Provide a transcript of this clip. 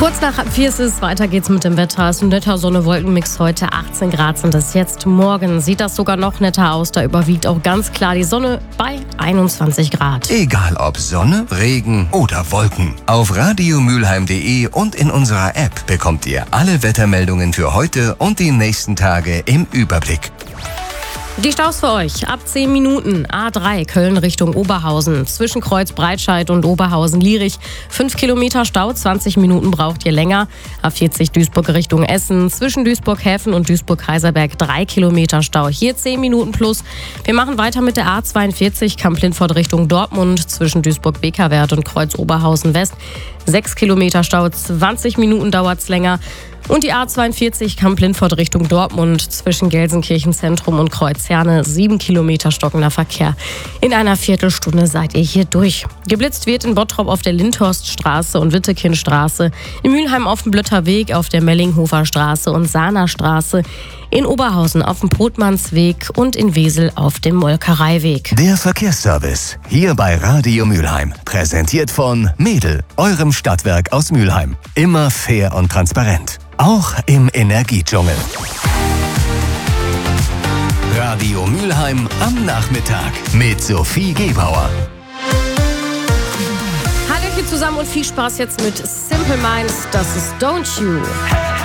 Kurz nach 4 ist es, weiter geht's mit dem Wetter. Es ist ein netter Sonne-Wolken-Mix heute, 18 Grad sind es jetzt. Morgen sieht das sogar noch netter aus, da überwiegt auch ganz klar die Sonne bei 21 Grad. Egal ob Sonne, Regen oder Wolken. Auf radiomülheim.de und in unserer App bekommt ihr alle Wettermeldungen für heute und die nächsten Tage im Überblick. Die Staus für euch. Ab 10 Minuten. A3 Köln Richtung Oberhausen. Zwischen Kreuz Breitscheid und Oberhausen-Lierich. 5 Kilometer Stau, 20 Minuten braucht ihr länger. A40 Duisburg Richtung Essen. Zwischen Duisburg-Häfen und Duisburg-Kaiserberg 3 Kilometer Stau. Hier 10 Minuten plus. Wir machen weiter mit der A42 Kamp-Lindfort Richtung Dortmund. Zwischen Duisburg-Bekerwerth und Kreuz Oberhausen-West. 6 Kilometer Stau, 20 Minuten dauert's länger. Und die A42 Kamp-Lindfort Richtung Dortmund zwischen Gelsenkirchen Zentrum und Kreuz Herne 7 Kilometer stockender Verkehr. In einer Viertelstunde seid ihr hier durch. Geblitzt wird in Bottrop auf der Lindhorststraße und Wittekindstraße, in Mülheim auf dem Blötter Weg, auf der Mellinghofer Straße und Sahner Straße, in Oberhausen auf dem Potmannsweg und in Wesel auf dem Molkereiweg. Der Verkehrsservice hier bei Radio Mülheim. Präsentiert von Mädel, eurem Stadtwerk aus Mülheim. Immer fair und transparent. Auch im Energiedschungel. Radio Mülheim am Nachmittag mit Sophie Gebauer. Hallöchen zusammen und viel Spaß jetzt mit Simple Minds. Das ist Don't You.